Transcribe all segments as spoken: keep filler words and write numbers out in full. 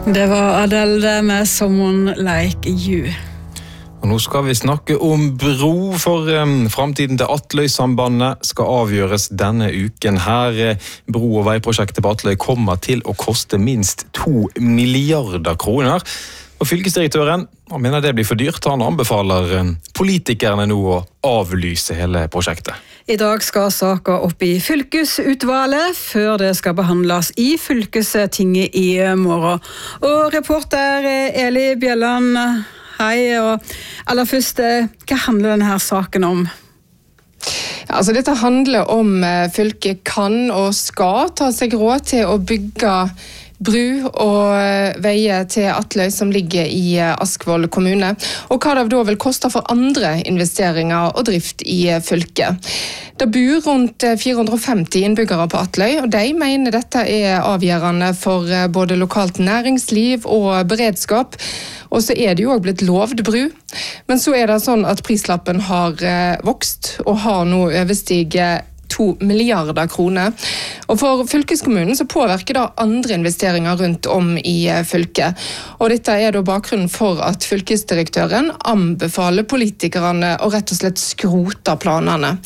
Det var Adele med Someone Like You. Og nå skal vi snakke om bro, for um, fremtiden til Atløy-sambandet skal avgjøres denne uken. Her bro- og veiprosjektet på Atløy kommer til å koste minst to milliarder kroner. Og fylkesdirektøren han mener det blir for dyrt. Han anbefaler um, politikerne nå å avlyse hele prosjektet. I dag skal saken opp i fylkesutvalget, før det skal behandles i fylkestinget i morgen. Og reporter Eli Bjelland, hei, og aller først, hva handler denne saken om? Altså, dette handler om fylket kan og skal ta seg råd til å bygge bru og veier til Atløy som ligger i Askvoll kommune, og hva det da vil koste for andre investeringer og drift i fylket. Det bor rundt fire hundre og femti innbyggere på Atløy, og de mener dette er avgjørende for både lokalt næringsliv og beredskap. Og så er det jo også blitt lovd bru, men så er det sånn at prislappen har vokst og har nå overstiget to milliarder kroner. Og for fylkeskommunen så påvirker det andre investeringer rundt om i fylket. Og dette er da bakgrunnen for at fylkesdirektøren anbefaler politikerne å rett og slett skrote planene.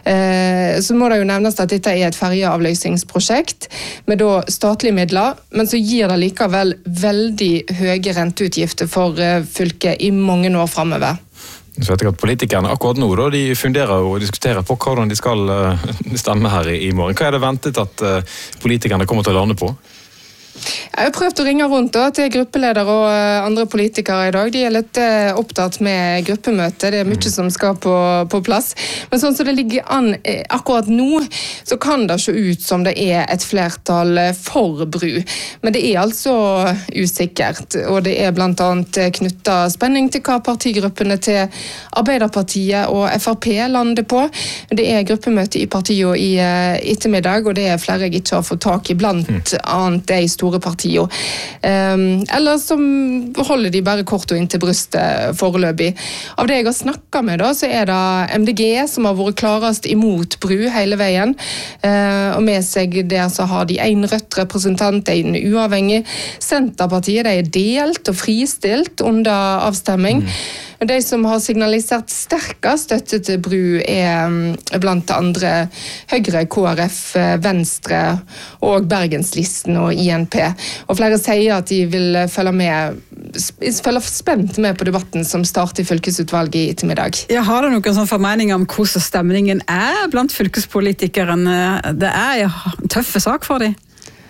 Eh, så må det jo nevnes at dette er et ferjeavløsningsprosjekt med da statlige midler, men så gir det likevel veldig høye renteutgifter for fylket i mange år fremover. Så vet jeg at politikerne akkurat nå da, de funderer og diskuterer på hvordan de skal uh, stemme her i, i morgen. Hva er det ventet at uh, politikerne kommer til å lande på? Jeg har prøvd å ringe rundt da, til gruppeleder og andre politikere i dag. De er litt eh, opptatt med gruppemøte. Det er mye som skal på, på plass. Men sånn som det ligger an eh, akkurat nå, så kan det se ut som det er et flertall for bru. Men det er altså usikkert. Og det er blant annet knyttet spenning til hva partigruppene til Arbeiderpartiet og F R P lander på. Det er gruppemøte i partiet i eh, ettermiddag, og det er flere jeg ikke har fått tak i, blant annet de store partier. Um, eller så holder de bare kort og inn til brystet foreløpig. Av det jeg har snakket med da, så er det M D G som har vært klarest imot bru hele veien. Uh, og med seg der så har de en rødt representant, en uavhengig. Senterpartiet de er delt og fristilt under avstemming. Mm. De som har signalisert sterkest støtte til bru er blant andre Høyre, K R F, Venstre og Bergenslisten og I N P. Og flere sier at de vil følge med, følge spent med på debatten som starter i fylkesutvalget i ettermiddag. Ja, har du noen sånn formening om hvordan stemningen er blant fylkespolitikerne? Det er en tøffe sak for dem.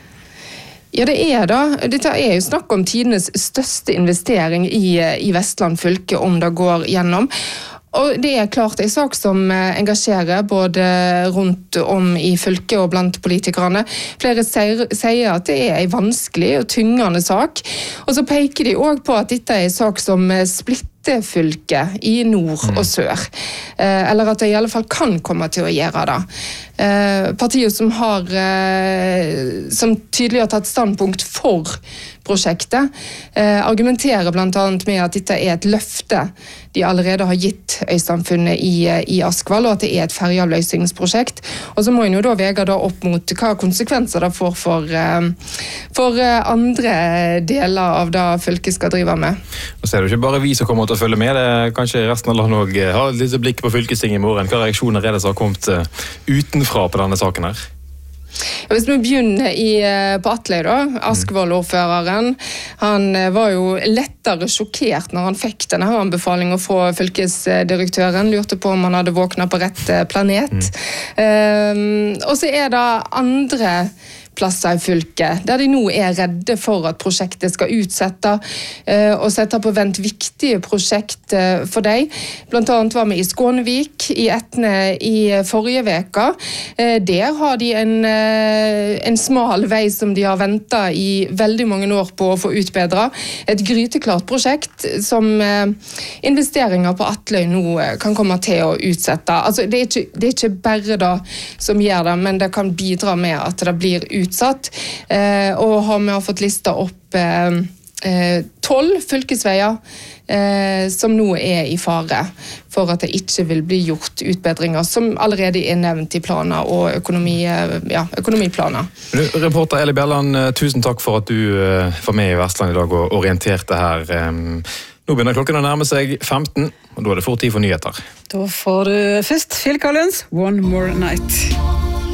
Ja, det er da. Dette er jo snakk om tidenes største investering i, i Vestland fylke, om det går gjennom. Og det er klart en sak som engasjerer både rundt om i fylket og blant politikerne. Flere sier, sier at det er en vanskelig og tyngende sak. Og så peker de også på at dette er en sak som splitter fylket i nord og sør. Eh, eller at det i alle fall kan komme til å gjøre det. Eh, partiet som har eh, som tydelig har tatt standpunkt for prosjektet, eh, argumenterer blant annet med at dette er et løfte de allerede har gitt øysamfunnet i, i Askvoll, og at det er et ferjeavløsningsprosjekt. Og så må en jo da vege da opp mot hva konsekvenser det får for, eh, for andre deler av det fylket skal drive med. Og så er det ikke bare vi som kommer til å følge med, det er kanskje resten av landet også har et lite blikk på fylkestinget i morgen. Hva reaksjoner er det som har kommet utenfra på denne saken her? Ja, hvis vi begynner i, på Atløy da, Askvoll-ordføreren, han var jo lettere sjokkert når han fikk denne anbefalingen fra fylkesdirektøren, lurte på om han hadde våknet på rett planet. Mm. Um, og så er det andre plasser i fylket, der de nå er redde for at prosjektet skal utsette uh, og sette på vent viktige prosjekt uh, for deg. Blant annet var vi i Skånevik i Etne i forrige veka. Uh, der har de en, uh, en smal vei som de har ventet i veldig mange år på å få utbedret. Et gryteklart prosjekt som uh, investeringer på Atløy nå uh, kan komme til å utsette. Altså, det, er ikke, det er ikke bare det som gjør det, men det kan bidra med at det blir utsatt. Eh, og har vi har fått lista opp eh, tolv fylkesveier eh, som nå er i fare for at det ikke vil bli gjort utbedringer som allerede er nevnt i planer og økonomi, ja, økonomiplaner. Reporter Eli Bjelland, tusen takk for at du var med i Vestland i dag og orienterte her. Nå begynner klokken å nærme seg femten, og da er det fort tid for nyheter. Da får du først Phil Collins, One More Night.